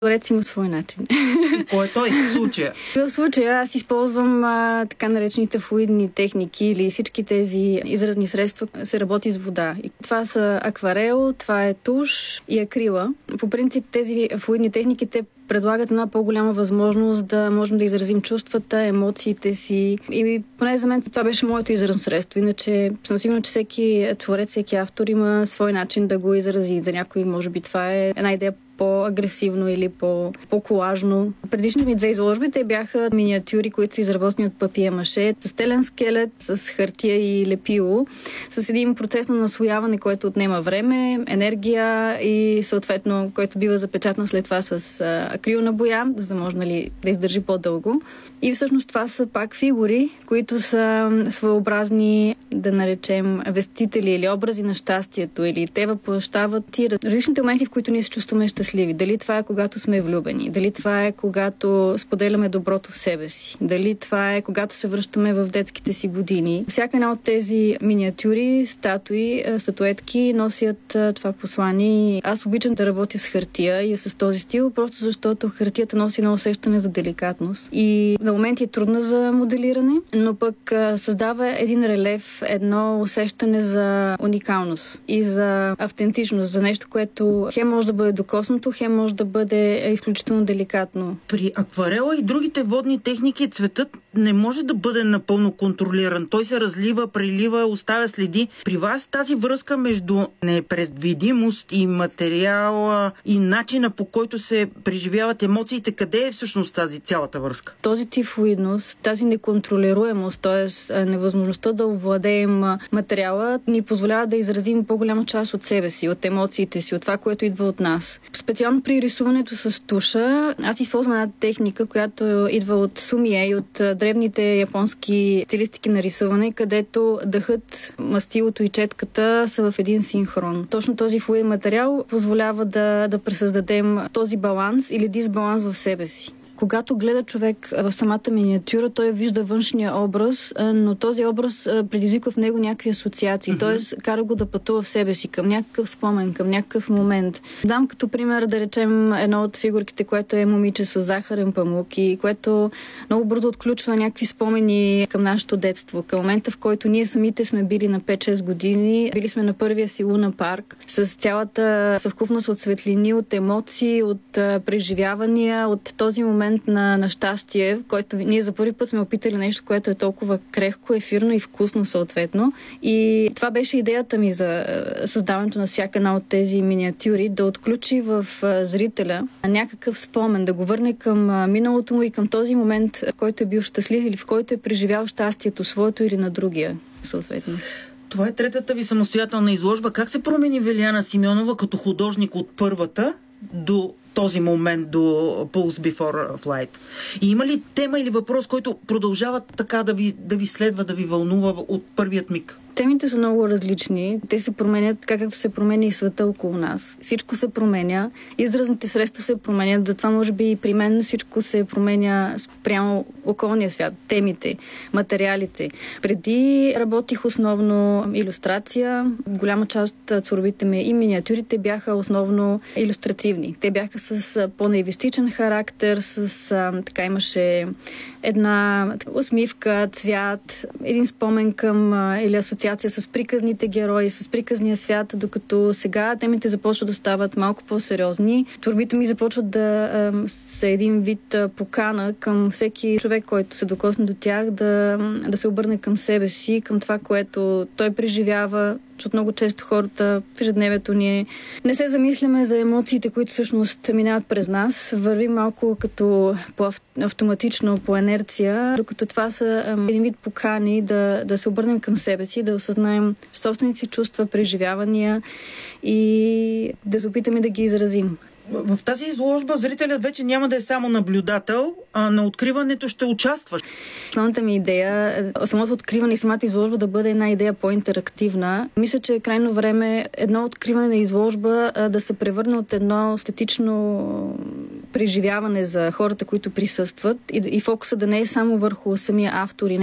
Творец има свой начин. И кой е той в случая? В случая аз използвам така наречените флуидни техники или всички тези изразни средства се работи с вода. И това са акварел, това е туш и акрила. По принцип тези флуидни техники те предлагат една по-голяма възможност да можем да изразим чувствата, емоциите си. И поне за мен това беше моето изразно средство. Иначе съм сигурна, че всеки творец, всеки автор има свой начин да го изрази. За някой може би това е една идея по-агресивно или по-колажно. Предишните ми две изложби, те бяха миниатюри, които са изработени от папие-маше, с телен скелет, с хартия и лепило, с един процес на наслояване, който отнема време, енергия и съответно, който бива запечатан след това с акрилна боя, за да може да издържи по-дълго. И всъщност това са пак фигури, които са своеобразни, да наречем, вестители или образи на щастието, или те въплъщават и различните моменти, в които ние се чувстваме щастливи. Дали това е когато сме влюбени, дали това е когато споделяме доброто в себе си, дали това е когато се връщаме в детските си години. Всяка една от тези миниатюри, статуетки носят това послание. Аз обичам да работя с хартия и с този стил, просто защото хартията носи едно усещане за деликатност. И на моменти е трудна за моделиране, но пък създава един релеф, едно усещане за уникалност и за автентичност, за нещо, което хем може да бъде докоснато, хем може да бъде изключително деликатно. При акварела и другите водни техники цветът не може да бъде напълно контролиран. Той се разлива, прелива, оставя следи. При вас тази връзка между непредвидимост и материала и начина, по който се преживяват емоциите, къде е всъщност тази цялата връзка? Този тип флуидност, тази неконтролируемост, т.е. невъзможността да овладеем материала, ни позволява да изразим по-голяма част от себе си, от емоциите си, от това, което идва от нас. Специално при рисуването с туша, аз използвам една техника, която идва от сумие и от древните японски стилистики на рисуване, където дъхът, мастилото и четката са в един синхрон. Точно този флуиден материал позволява да пресъздадем този баланс или дисбаланс в себе си. Когато гледа човек в самата миниатюра, той вижда външния образ, но този образ предизвиква в него някакви асоциации. Т.е. кара го да пътува в себе си към някакъв спомен, към някакъв момент. Дам като пример, да речем, едно от фигурките, което е момиче с захарен памук и което много бързо отключва някакви спомени към нашето детство. Към момента, в който ние самите сме били на 5-6 години, били сме на първия си луна парк, с цялата съвкупност от светлини, от емоции, от преживявания, от този момент на щастие, в който ние за първи път сме опитали нещо, което е толкова крехко, ефирно и вкусно съответно. И това беше идеята ми за създаването на всяка една от тези миниатюри, да отключи в зрителя някакъв спомен, да го върне към миналото му и към този момент, в който е бил щастлив или в който е преживял щастието своето или на другия съответно. Това е третата ви самостоятелна изложба. Как се промени Велияна Симеонова като художник от първата до този момент, до Pulse Before Flight? И има ли тема или въпрос, който продължава така да ви следва, да ви вълнува от първият миг? Темите са много различни. Те се променят, както се променя и света около нас. Всичко се променя. Изразните средства се променят. Затова, може би, и при мен всичко се променя спрямо околния свят. Темите, материалите. Преди работих основно илюстрация. Голяма част от творбите ми и миниатюрите бяха основно илюстративни. Те бяха с по-наивистичен характер, така имаше една усмивка, цвят, един спомен към или асоциация с приказните герои, с приказния свят, докато сега темите започват да стават малко по-сериозни. Творбите ми започват да са един вид покана към всеки човек, който се докосне до тях, да се обърне към себе си, към това, което той преживява, защото много често хората в ежедневието ние не се замисляме за емоциите, които всъщност минават през нас. Вървим малко като автоматично, по инерция, докато това са един вид покани да се обърнем към себе си, да осъзнаем собствените си чувства, преживявания и да се опитаме да ги изразим. В тази изложба зрителят вече няма да е само наблюдател, а на откриването ще участва. Основната ми идея, самото откриване и самата изложба да бъде една идея по-интерактивна. Мисля, че е крайно време едно откриване на изложба да се превърне от едно естетично преживяване за хората, които присъстват и фокуса да не е само върху самия автор и